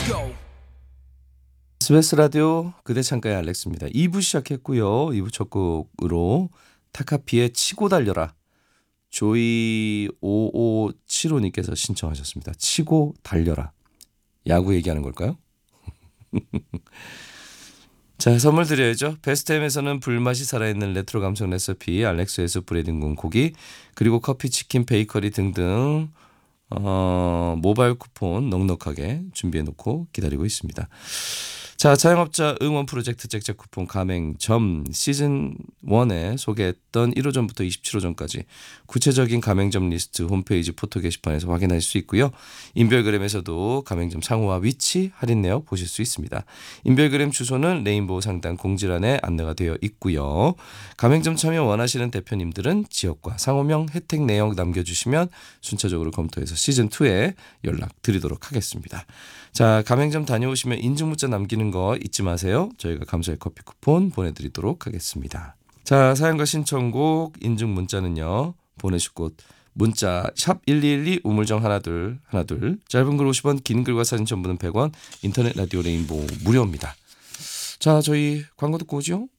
SBS 라디오 그대 창가의 알렉스입니다. 2부 시작했고요. 2부 첫 곡으로 타카피의 치고 달려라. 조이 5575님께서 신청하셨습니다. 치고 달려라. 야구 얘기하는 걸까요? 자, 선물 드려야죠. 베스트햄에서는 불맛이 살아있는 레트로 감성 레시피, 알렉스에서 브레딩군 고기, 그리고 커피, 치킨, 베이커리 등등 모바일 쿠폰 넉넉하게 준비해놓고 기다리고 있습니다. 자, 자영업자 응원 프로젝트 잭잭 쿠폰 가맹점 시즌 1에 소개했던 1호점부터 27호점까지 구체적인 가맹점 리스트 홈페이지 포토 게시판에서 확인할 수 있고요. 인별그램에서도 가맹점 상호와 위치 할인 내역 보실 수 있습니다. 인별그램 주소는 레인보우 상단 공지란에 안내가 되어 있고요. 가맹점 참여 원하시는 대표님들은 지역과 상호명 혜택 내역 남겨주시면 순차적으로 검토해서 시즌 2에 연락 드리도록 하겠습니다. 자, 가맹점 다녀오시면 인증 문자 남기는 거 잊지 마세요. 저희가 감사의 커피 쿠폰 보내드리도록 하겠습니다. 자, 사연과 신청곡 인증 문자는요. 보내실 곳 문자 샵 1212 우물정 하나둘 짧은 글 50원 긴 글과 사진 전부는 100원 인터넷 라디오 레인보우 무료입니다. 자, 저희 광고 듣고 오죠.